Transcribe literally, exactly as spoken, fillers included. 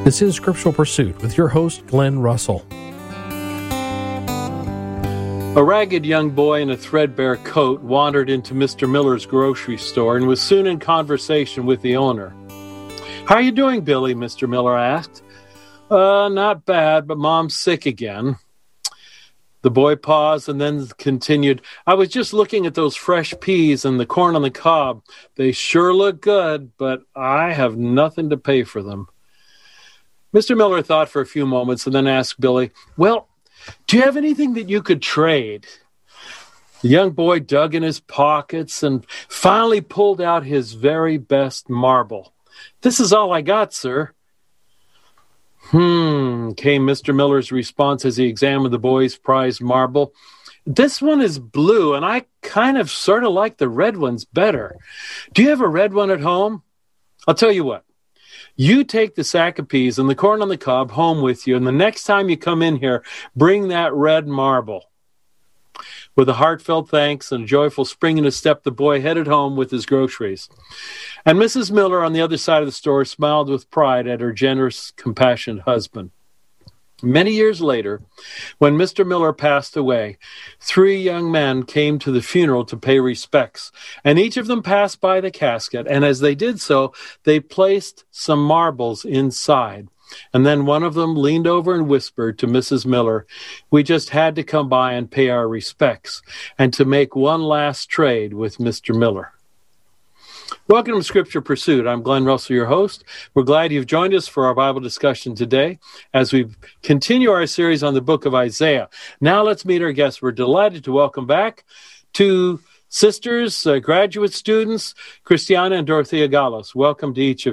This is Scriptural Pursuit with your host, Glenn Russell. A ragged young boy in a threadbare coat wandered into Mister Miller's grocery store and was soon in conversation with the owner. "How are you doing, Billy?" Mister Miller asked. Uh, not bad, but Mom's sick again." The boy paused and then continued, "I was just looking at those fresh peas and the corn on the cob. They sure look good, but I have nothing to pay for them." Mister Miller thought for a few moments and then asked Billy, "Well, do you have anything that you could trade?" The young boy dug in his pockets and finally pulled out his very best marble. "This is all I got, sir." Hmm, came Mister Miller's response as he examined the boy's prized marble. "This one is blue, and I kind of sort of like the red ones better. Do you have a red one at home? I'll tell you what. You take the sack of peas and the corn on the cob home with you, and the next time you come in here, bring that red marble." With a heartfelt thanks and a joyful spring in his step, the boy headed home with his groceries. And Missus Miller on the other side of the store smiled with pride at her generous, compassionate husband. Many years later, when Mister Miller passed away, three young men came to the funeral to pay respects, and each of them passed by the casket, and as they did so, they placed some marbles inside. And then one of them leaned over and whispered to Missus Miller, "We just had to come by and pay our respects, and to make one last trade with Mister Miller." Welcome to Scripture Pursuit. I'm Glenn Russell, your host. We're glad you've joined us for our Bible discussion today as we continue our series on the book of Isaiah. Now let's meet our guests. We're delighted to welcome back two sisters, uh, graduate students, Christiana and Dorothea Gallos. Welcome to each of